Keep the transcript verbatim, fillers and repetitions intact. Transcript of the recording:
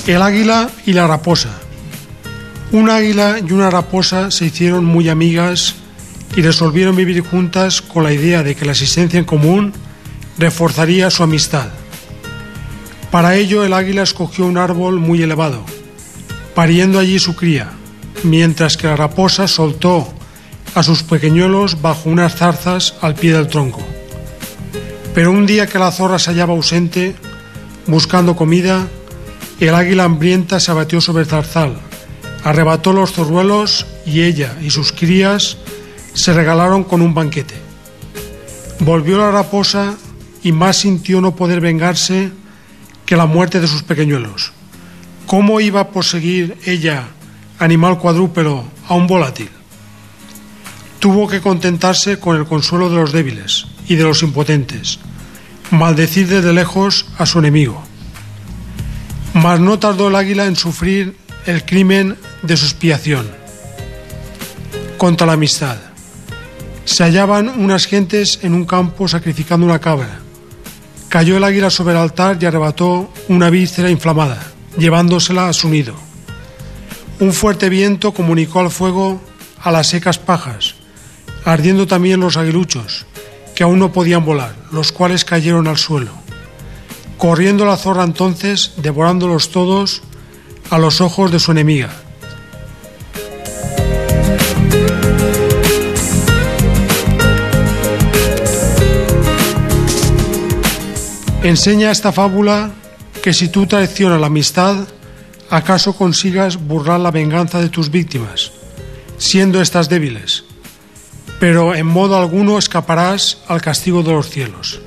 El águila y la raposa. Un águila y una raposa se hicieron muy amigas y resolvieron vivir juntas con la idea de que la existencia en común reforzaría su amistad. Para ello el águila escogió un árbol muy elevado, pariendo allí su cría, mientras que la raposa soltó a sus pequeñuelos bajo unas zarzas al pie del tronco. Pero un día que la zorra se hallaba ausente, buscando comida, el águila hambrienta se abatió sobre el zarzal, arrebató los zorruelos y ella y sus crías se regalaron con un banquete. Volvió la raposa y más sintió no poder vengarse que la muerte de sus pequeñuelos. ¿Cómo iba a perseguir ella, animal cuadrúpedo, a un volátil? Tuvo que contentarse con el consuelo de los débiles y de los impotentes, maldecir desde lejos a su enemigo. Mas no tardó el águila en sufrir el crimen de su expiación contra la amistad. Se hallaban unas gentes en un campo sacrificando una cabra. Cayó el águila sobre el altar y arrebató una víscera inflamada, llevándosela a su nido. Un fuerte viento comunicó al fuego a las secas pajas, ardiendo también los aguiluchos, que aún no podían volar, los cuales cayeron al suelo. Corriendo la zorra entonces, devorándolos todos a los ojos de su enemiga. Enseña esta fábula que si tú traicionas la amistad, acaso consigas burlar la venganza de tus víctimas, siendo estas débiles, pero en modo alguno escaparás al castigo de los cielos.